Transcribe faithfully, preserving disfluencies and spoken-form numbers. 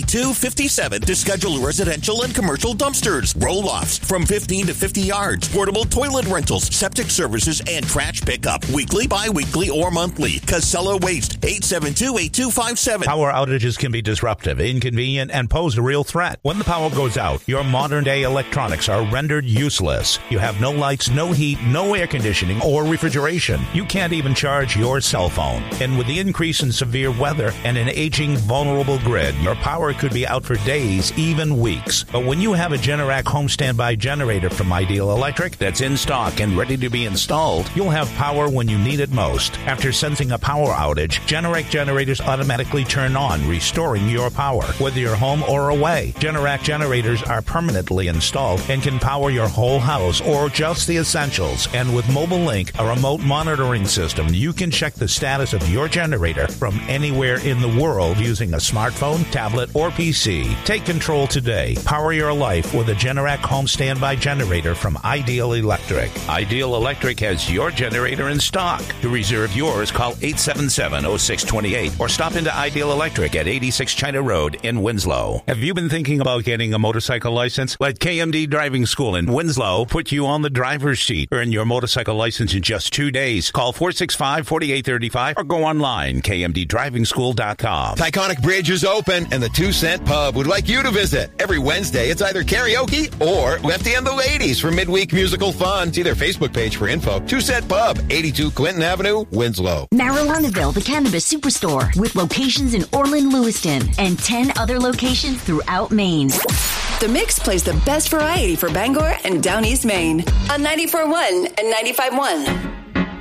two five seven to schedule residential and commercial dumpsters, roll-offs from fifteen to fifty yards, portable toilet rentals, septic services, and trash pickup. Weekly, bi-weekly, or monthly. Casella Waste, eight seven two, eight two five seven. Power outages can be disruptive, inconvenient, and pose a real threat. When the power goes out, your modern-day electronics are rendered useless. You have no lights, no heat, no air conditioning, or refrigeration. You can't even charge your cell phone. And with the increase in severe weather and an aging, vulnerable grid, your power could be out for days, even weeks. But when you have a Generac home standby generator from Ideal Electric that's in stock and ready to be installed, you'll have power when you need it most. After sensing a power outage, Generac generators automatically turn on, restoring your power, whether you're home or away. Generac generators are permanently installed and can power your whole house or just the essentials. And with Mobile Link, a remote monitoring system, you can check the status of your generator from anywhere in the world using a smartphone, tablet, or P C. Take control today. Power your life with a Generac home standby generator from Ideal Electric. Ideal Electric has your generator in stock. To reserve yours, call eight seven seven, oh six two eight or stop into Ideal Electric at eighty-six China Road in Winslow. Have you been thinking about getting a motorcycle license? Let K M D Driving School in Winslow put you on the driver's seat. Earn your motorcycle license in just two days. Call four six five, four eight three five or go online, k m d driving school dot com. Tyconic Bridge is open, and the Two Cent Pub would like you to visit. Every Wednesday, it's either karaoke or Lefty and the Ladies for midweek musical fun. See their Facebook page for info. Two Cent Pub, eighty-two Clinton Avenue, Winslow. Marijuanaville, the Cannabis Superstore, with locations in Orland, Lewiston, and ten other locations throughout Maine. The Mix plays the best variety for Bangor and Down East Maine on ninety-four point one and ninety-five point one.